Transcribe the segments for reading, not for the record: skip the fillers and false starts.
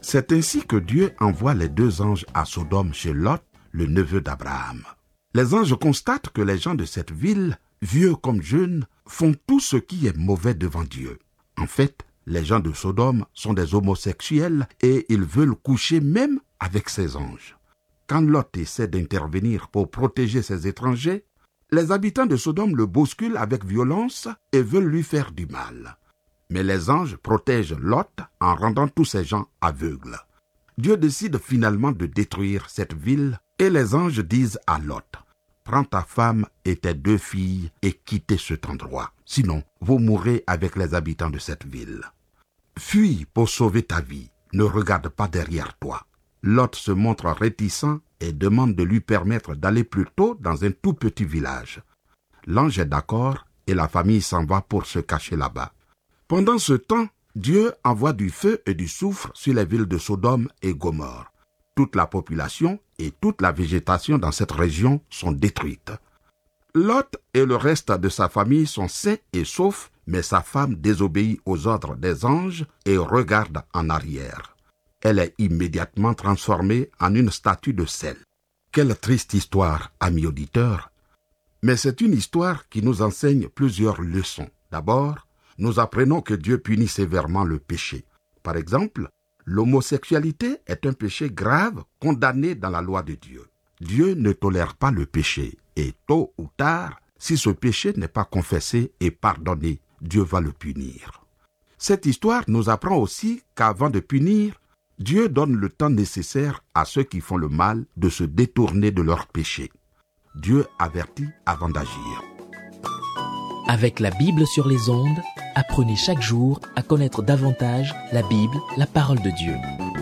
C'est ainsi que Dieu envoie les 2 anges à Sodome chez Lot, le neveu d'Abraham. Les anges constatent que les gens de cette ville, vieux comme jeunes, font tout ce qui est mauvais devant Dieu. En fait, les gens de Sodome sont des homosexuels et ils veulent coucher même avec ces anges. Quand Lot essaie d'intervenir pour protéger ces étrangers, les habitants de Sodome le bousculent avec violence et veulent lui faire du mal. Mais les anges protègent Lot en rendant tous ces gens aveugles. Dieu décide finalement de détruire cette ville et les anges disent à Lot: « Prends ta femme et tes 2 filles et quittez cet endroit. Sinon, vous mourrez avec les habitants de cette ville. Fuis pour sauver ta vie. Ne regarde pas derrière toi. » Lot se montre réticent et demande de lui permettre d'aller plus tôt dans un tout petit village. L'ange est d'accord et la famille s'en va pour se cacher là-bas. Pendant ce temps, Dieu envoie du feu et du soufre sur les villes de Sodome et Gomorrhe. Toute la population et toute la végétation dans cette région sont détruites. Lot et le reste de sa famille sont sains et saufs, mais sa femme désobéit aux ordres des anges et regarde en arrière. Elle est immédiatement transformée en une statue de sel. Quelle triste histoire, amis auditeurs! Mais c'est une histoire qui nous enseigne plusieurs leçons. D'abord, nous apprenons que Dieu punit sévèrement le péché. Par exemple, l'homosexualité est un péché grave condamné dans la loi de Dieu. Dieu ne tolère pas le péché et tôt ou tard, si ce péché n'est pas confessé et pardonné, Dieu va le punir. Cette histoire nous apprend aussi qu'avant de punir, Dieu donne le temps nécessaire à ceux qui font le mal de se détourner de leurs péchés. Dieu avertit avant d'agir. Avec la Bible sur les ondes, apprenez chaque jour à connaître davantage la Bible, la parole de Dieu.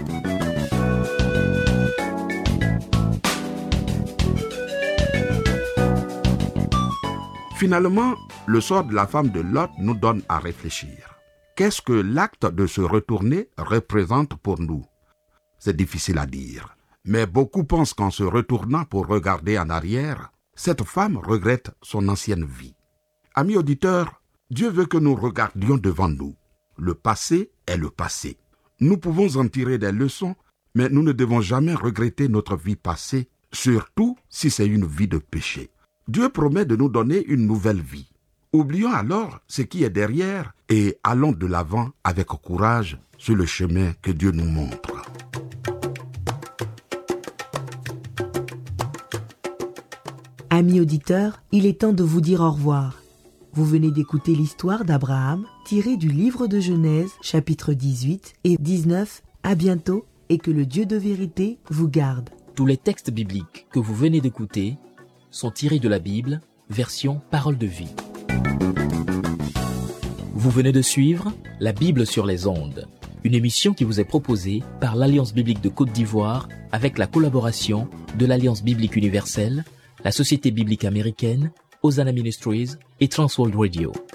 Finalement, le sort de la femme de Lot nous donne à réfléchir. Qu'est-ce que l'acte de se retourner représente pour nous? C'est difficile à dire, mais beaucoup pensent qu'en se retournant pour regarder en arrière, cette femme regrette son ancienne vie. Amis auditeurs, Dieu veut que nous regardions devant nous. Le passé est le passé. Nous pouvons en tirer des leçons, mais nous ne devons jamais regretter notre vie passée, surtout si c'est une vie de péché. Dieu promet de nous donner une nouvelle vie. Oublions alors ce qui est derrière et allons de l'avant avec courage sur le chemin que Dieu nous montre. Amis auditeurs, il est temps de vous dire au revoir. Vous venez d'écouter l'histoire d'Abraham tirée du livre de Genèse, chapitres 18 et 19. À bientôt et que le Dieu de vérité vous garde. Tous les textes bibliques que vous venez d'écouter sont tirés de la Bible, version Parole de vie. Vous venez de suivre La Bible sur les ondes, une émission qui vous est proposée par l'Alliance biblique de Côte d'Ivoire avec la collaboration de l'Alliance biblique universelle, la Société biblique américaine, Hosanna Ministries et Transworld Radio.